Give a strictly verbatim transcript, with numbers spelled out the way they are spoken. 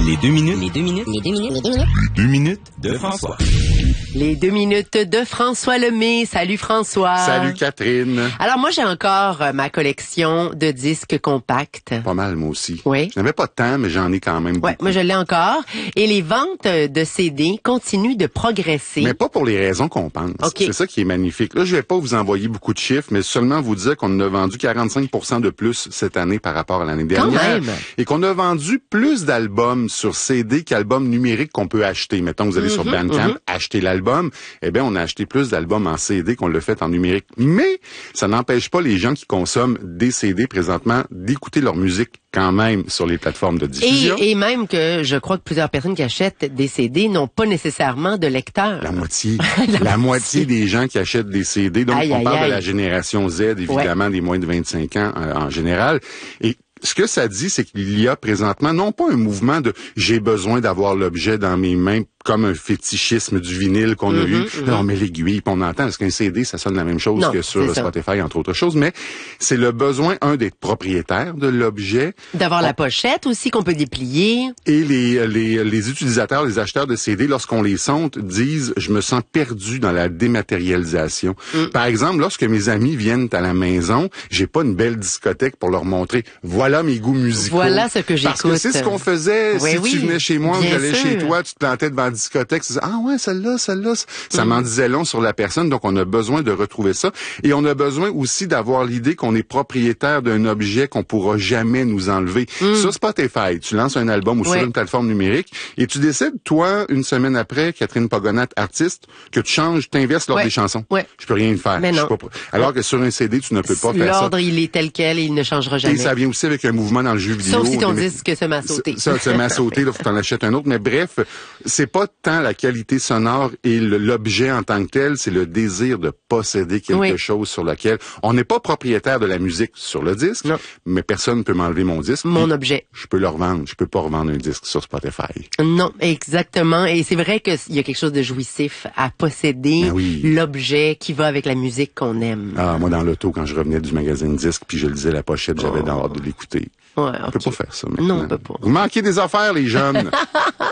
Les deux minutes. Les deux minutes. Les deux minutes. Les deux minutes. Les deux minutes de François. Les deux minutes de François Lemay. Salut François. Salut Catherine. Alors moi j'ai encore euh, ma collection de disques compacts. Pas mal moi aussi. Oui. Je n'avais pas de temps, mais j'en ai quand même Ouais, beaucoup. moi je l'ai encore. Et les ventes de C D continuent de progresser. Mais pas pour les raisons qu'on pense. Okay. C'est ça qui est magnifique. Là, je vais pas vous envoyer beaucoup de chiffres, mais seulement vous dire qu'on en a vendu quarante-cinq pour cent de plus cette année par rapport à l'année Quand dernière. même. Et qu'on a vendu plus d'albums sur C D qu'albums numériques qu'on peut acheter. Mettons que vous allez Mm-hmm, sur Bandcamp, mm-hmm. acheter l'album. Eh bien, on a acheté plus d'albums en C D qu'on l'a fait en numérique. Mais ça n'empêche pas les gens qui consomment des C D présentement d'écouter leur musique quand même sur les plateformes de diffusion. Et, et même que je crois que plusieurs personnes qui achètent des C D n'ont pas nécessairement de lecteur. La moitié. La la, moitié. moitié des gens qui achètent des C D. Donc, Aïe, on aïe, parle aïe. de la génération Z, évidemment, Ouais. des moins de vingt-cinq ans euh, en général. Et ce que ça dit, c'est qu'il y a présentement non pas un mouvement de « j'ai besoin d'avoir l'objet dans mes mains » comme un fétichisme du vinyle qu'on a Mm-hmm, eu. mm-hmm. Là, on met l'aiguille, puis on entend, parce qu'un C D, ça sonne la même chose Non, que sur c'est ça. Spotify, entre autres choses. Mais c'est le besoin, un, d'être propriétaire de l'objet. D'avoir On- la pochette aussi qu'on peut déplier. Et les, les, les utilisateurs, les acheteurs de C D, lorsqu'on les sonde, disent « je me sens perdu dans la dématérialisation Mm. Par exemple, lorsque mes amis viennent à la maison, j'ai pas une belle discothèque pour leur montrer « voilà mes goûts musicaux ». Voilà ce que Parce que j'écoute. c'est ce qu'on faisait. Oui, si oui, tu venais chez moi ou bien j'allais sûr. chez toi, tu te plantais devant la discothèque, tu disais « ah ouais, celle-là, celle-là ». Ça m'en disait long sur la personne, donc on a besoin de retrouver ça. Et on a besoin aussi d'avoir l'idée qu'on est propriétaire d'un objet qu'on pourra jamais nous enlever. Sur Spotify, tu lances un album ou Ouais. sur une plateforme numérique et tu décides, toi, une semaine après, Catherine Pogonat, artiste, que tu changes, t'inverses l'ordre Ouais. des chansons. Ouais. Je peux rien y faire. Mais Je suis non. pas pro- Alors que sur un C D, tu ne peux pas faire ça. L'ordre, il est tel quel et il ne changera Et jamais. ça vient aussi avec un mouvement dans le jeu vidéo. Sauf si ton Des- disque se met à sauter. Ça, ça m'a sauté, là, faut que t'en achètes un autre. Mais bref, c'est pas tant la qualité sonore et le- l'objet en tant que tel, c'est le désir de posséder quelque Oui. chose sur lequel on n'est pas propriétaire de la musique sur le disque, Non. mais personne ne peut m'enlever mon disque. Mon Puis, objet. je peux le revendre. Je peux pas revendre un disque sur Spotify. Non, exactement. Et c'est vrai qu'il y a quelque chose de jouissif à posséder Ben oui. l'objet qui va avec la musique qu'on aime. Ah, moi, dans l'auto, quand je revenais du magazine disque, puis je lisais la pochette, j'avais Oh. hâte de l'écouter. Ouais, On peut ok. pas faire ça maintenant. Non, on peut pas. Vous manquez des affaires, les jeunes.